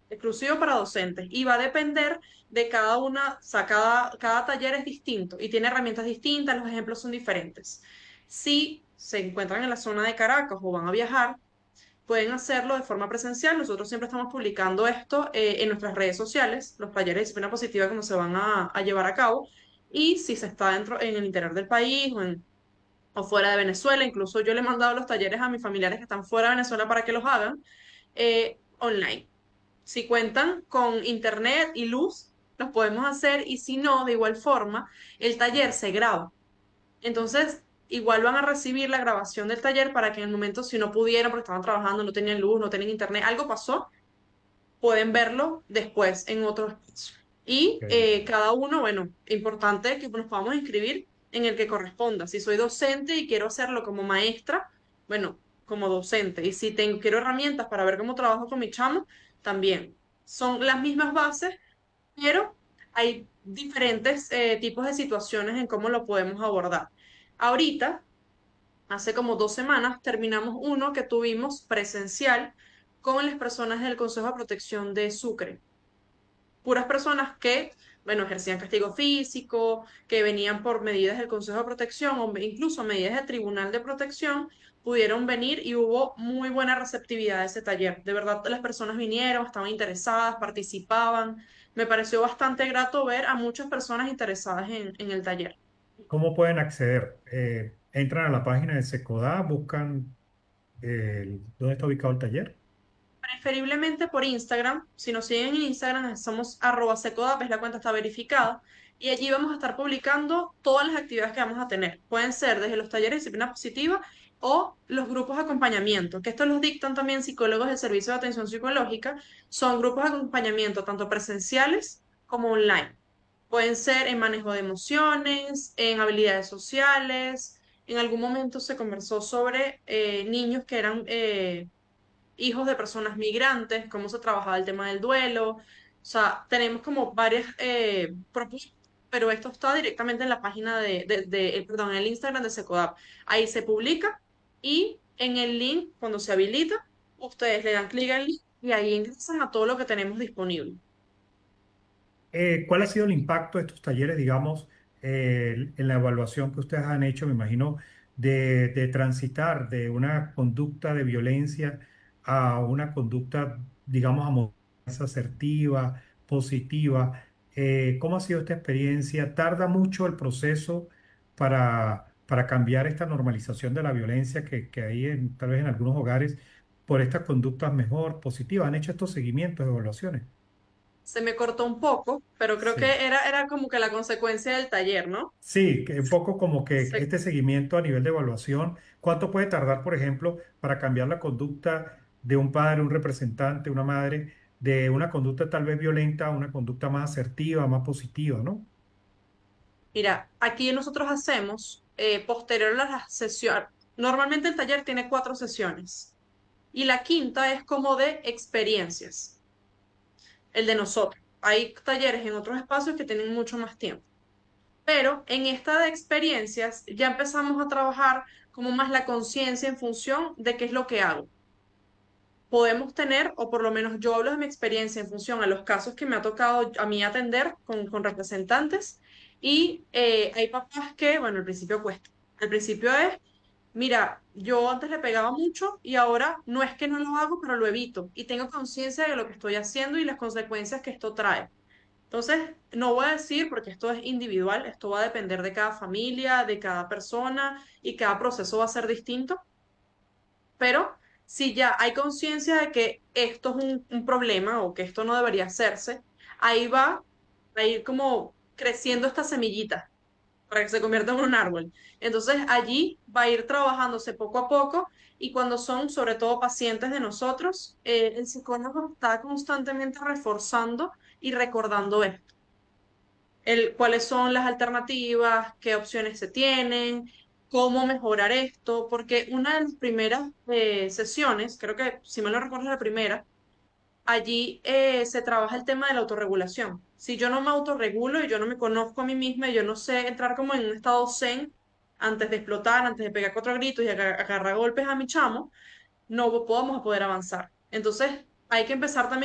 exclusivo para docentes. Y va a depender de cada una, o sea, cada taller es distinto y tiene herramientas distintas, los ejemplos son diferentes. Si se encuentran en la zona de Caracas o van a viajar, pueden hacerlo de forma presencial. Nosotros siempre estamos publicando esto en nuestras redes sociales, los talleres de disciplina positiva que se van a llevar a cabo. Y si se está dentro, en el interior del país o fuera de Venezuela, incluso yo le he mandado los talleres a mis familiares que están fuera de Venezuela para que los hagan online. Si cuentan con internet y luz, los podemos hacer y si no, de igual forma, el taller se graba. Entonces, igual van a recibir la grabación del taller para que en el momento, si no pudieron porque estaban trabajando, no tenían luz, no tenían internet, algo pasó, pueden verlo después en otro espacio. Y Ok. cada uno, bueno, importante que nos podamos inscribir en el que corresponda. Si soy docente y quiero hacerlo como maestra, bueno, como docente. Y si quiero herramientas para ver cómo trabajo con mi chamo, también. Son las mismas bases, pero hay diferentes tipos de situaciones en cómo lo podemos abordar. Ahorita, hace como 2 semanas, terminamos uno que tuvimos presencial con las personas del Consejo de Protección de Sucre. Puras personas que, bueno, ejercían castigo físico, que venían por medidas del Consejo de Protección o incluso medidas del Tribunal de Protección, pudieron venir y hubo muy buena receptividad de ese taller. De verdad, las personas vinieron, estaban interesadas, participaban. Me pareció bastante grato ver a muchas personas interesadas en el taller. ¿Cómo pueden acceder? Entran a la página de Secodá, buscan dónde está ubicado el taller. Preferiblemente por Instagram. Si nos siguen en Instagram, somos @secodap, es la cuenta está verificada. Y allí vamos a estar publicando todas las actividades que vamos a tener. Pueden ser desde los talleres de disciplina positiva o los grupos de acompañamiento, que estos los dictan también psicólogos del Servicio de Atención Psicológica. Son grupos de acompañamiento tanto presenciales como online. Pueden ser en manejo de emociones, en habilidades sociales. En algún momento se conversó sobre niños que eran hijos de personas migrantes, cómo se trabajaba el tema del duelo. O sea, tenemos como varias propuestas, pero esto está directamente en la página perdón, en el Instagram de Secodap. Ahí se publica y en el link, cuando se habilita, ustedes le dan clic al link y ahí ingresan a todo lo que tenemos disponible. ¿Cuál ha sido el impacto de estos talleres, digamos, en la evaluación que ustedes han hecho, me imagino, de transitar de una conducta de violencia a una conducta, digamos, más asertiva, positiva? ¿Cómo ha sido esta experiencia? ¿Tarda mucho el proceso para cambiar esta normalización de la violencia que hay tal vez en algunos hogares por estas conductas mejor positivas? ¿Han hecho estos seguimientos, evaluaciones? Se me cortó un poco, pero creo Sí. que era como que la consecuencia del taller, ¿no? Sí, que un poco como que Se- este seguimiento a nivel de evaluación, ¿cuánto puede tardar, por ejemplo, para cambiar la conducta de un padre, un representante, una madre, de una conducta tal vez violenta a una conducta más asertiva, más positiva, ¿no? Mira, aquí nosotros hacemos, posterior a las sesiones, normalmente el taller tiene 4 sesiones y la quinta es como de experiencias, el de nosotros. Hay talleres en otros espacios que tienen mucho más tiempo, pero en esta de experiencias ya empezamos a trabajar como más la conciencia en función de qué es lo que hago. Podemos tener, o por lo menos yo hablo de mi experiencia en función a los casos que me ha tocado a mí atender con representantes, y hay papás que, bueno, al principio cuesta. Al principio es, mira, yo antes le pegaba mucho y ahora no es que no lo hago, pero lo evito y tengo conciencia de lo que estoy haciendo y las consecuencias que esto trae. Entonces, no voy a decir porque esto es individual, esto va a depender de cada familia, de cada persona y cada proceso va a ser distinto, pero si ya hay conciencia de que esto es un problema o que esto no debería hacerse, ahí va a ir como creciendo esta semillita para que se convierta en un árbol. Entonces allí va a ir trabajándose poco a poco y cuando son sobre todo pacientes de nosotros, el psicólogo está constantemente reforzando y recordando esto, cuáles son las alternativas, qué opciones se tienen, cómo mejorar esto, porque una de las primeras sesiones, creo que si me lo recuerdo es la primera, allí se trabaja el tema de la autorregulación. Si yo no me autorregulo y yo no me conozco a mí misma y yo no sé entrar como en un estado zen antes de explotar, antes de pegar 4 gritos y agarrar golpes a mi chamo, no podemos poder avanzar. Entonces, hay que empezar también